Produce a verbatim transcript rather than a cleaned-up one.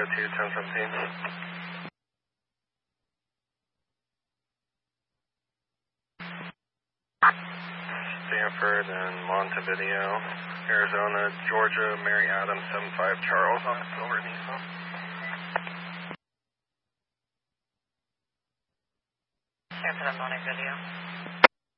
two ten seventeen. Stanford and Montevideo, Arizona, Georgia, Mary Adams, seven five Charles on the silver Nissan. Stanford and Montevideo.